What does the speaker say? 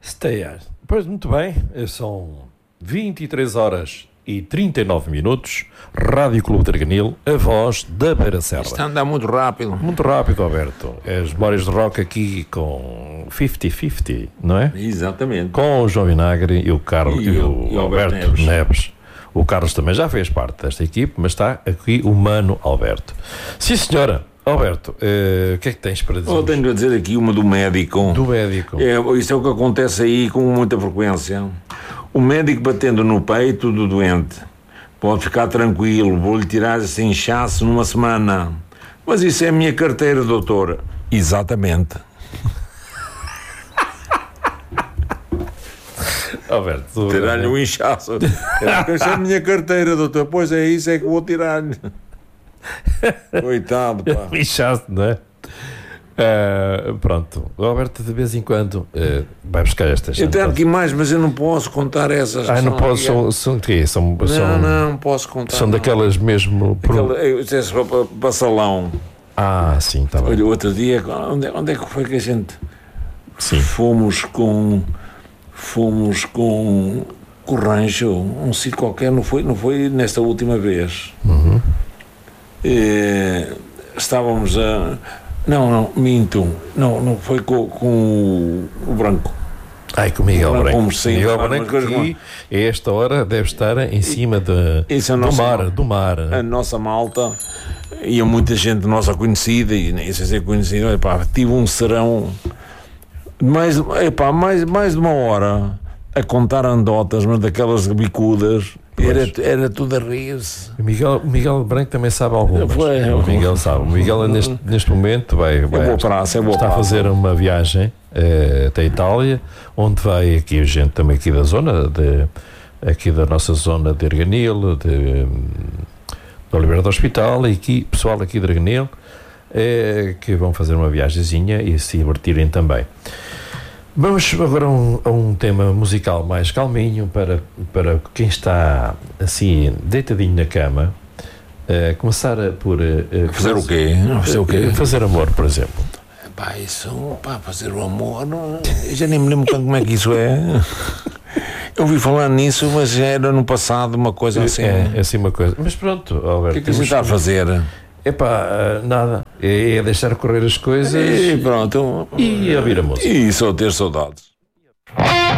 Esteia. Pois, muito bem, são 23 horas e 39 minutos. Rádio Clube de Arganil, a voz da Beira Serra. Isto anda muito rápido. Muito rápido, Alberto. As memórias de rock aqui com 50-50, não é? Exatamente. Com o João Vinagre e o Carlos e o Alberto Neves. O Carlos também já fez parte desta equipe, mas está aqui o Mano Alberto. Sim, senhora. Alberto, o que é que tens para dizer? Eu tenho a dizer aqui uma do médico. Do médico. Isto é o que acontece aí com muita frequência. O médico batendo no peito do doente. Pode ficar tranquilo, vou-lhe tirar esse inchaço numa semana. Mas isso é a minha carteira, doutor. Exatamente. Alberto, tirar-lhe o inchaço. Essa é a minha carteira, doutor. Pois é, isso é que vou tirar-lhe. Coitado, pá. Inchaço, não é? Pronto, o Alberto de vez em quando vai buscar estas. Eu tenho aqui mais, mas eu não posso contar essas. Não posso. São não posso contar. São daquelas mesmo. Para salão. Sim, está bem. Olha, outro dia, onde é que foi que a gente. Sim. Fomos com o rancho, um sítio qualquer, não foi nesta última vez. Uhum. Estávamos a. Minto. Não foi com o Branco. Com o Miguel Branco. Miguel Branco que a esta hora deve estar em cima do mar. A nossa malta, e muita gente nossa conhecida, e nem sei se é conhecida, tive um serão mais de uma hora a contar andotas, mas daquelas bicudas. Era tudo a rir-se. O Miguel Branco também sabe algumas. O Miguel sabe. O Miguel neste momento está a fazer uma viagem até a Itália, onde vai aqui gente também aqui da zona, aqui da nossa zona de Arganil, da Oliveira do Hospital, e aqui, pessoal aqui de Arganil, que vão fazer uma viagemzinha e se divertirem também. Vamos agora a um tema musical mais calminho para quem está assim deitadinho na cama, começar por fazer o quê? Fazer amor, por exemplo. Fazer o amor, eu já nem me lembro como é que isso é. Eu ouvi falar nisso, mas já era no passado uma coisa assim. É assim uma coisa. Mas pronto, Alberto. O que é que você está a fazer? Nada. É deixar correr as coisas. E pronto. E ouvir a música. E só ter saudades.